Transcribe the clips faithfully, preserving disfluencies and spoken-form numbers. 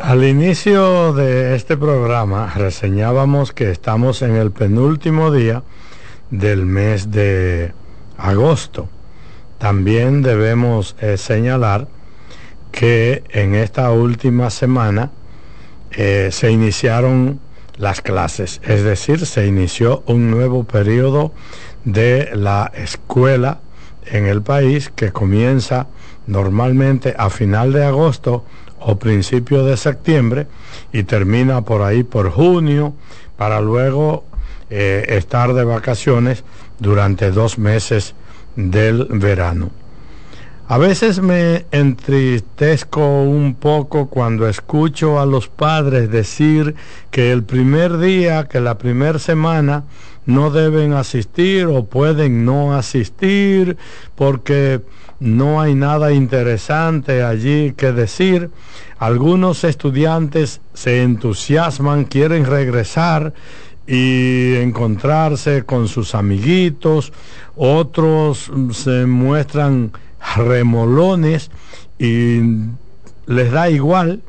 Al inicio de este programa reseñábamos que estamos en el penúltimo día del mes de agosto. También debemos eh, señalar que en esta última semana eh, se iniciaron las clases, es decir, se inició un nuevo periodo de la escuela en el país que comienza normalmente a final de agosto o principio de septiembre y termina por ahí por junio, para luego eh, estar de vacaciones durante dos meses del verano. A veces me entristezco un poco cuando escucho a los padres decir que el primer día, que la primera semana no deben asistir o pueden no asistir porque no hay nada interesante allí que decir. Algunos estudiantes se entusiasman, quieren regresar y encontrarse con sus amiguitos, otros se muestran remolones y les da igual.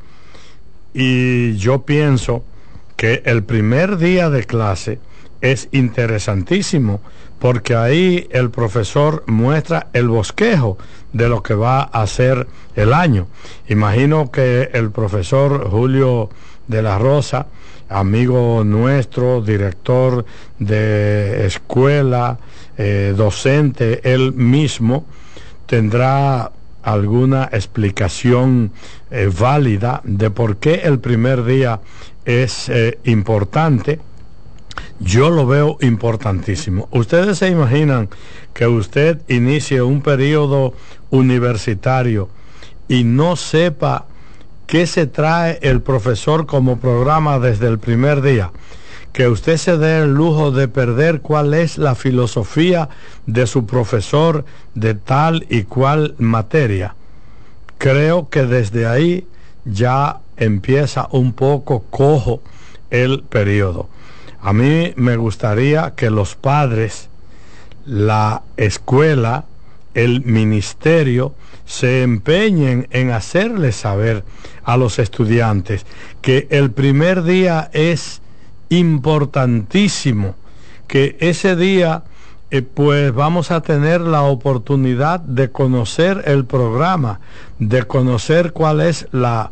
Y yo pienso que el primer día de clase es interesantísimo porque ahí el profesor muestra el bosquejo de lo que va a ser el año. Imagino que el profesor Julio de la Rosa, amigo nuestro, director de escuela, eh, docente, él mismo tendrá alguna explicación eh, válida de por qué el primer día es eh, importante. Yo lo veo importantísimo. Ustedes se imaginan que usted inicie un periodo universitario y no sepa qué se trae el profesor como programa desde el primer día, que usted se dé el lujo de perder cuál es la filosofía de su profesor de tal y cual materia. Creo que desde ahí ya empieza un poco cojo el periodo. A mí me gustaría que los padres, la escuela, el ministerio se empeñen en hacerles saber a los estudiantes que el primer día es importantísimo, que ese día eh, pues vamos a tener la oportunidad de conocer el programa, de conocer cuál es la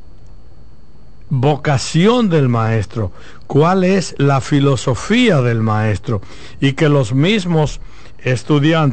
vocación del maestro, cuál es la filosofía del maestro, y que los mismos estudiantes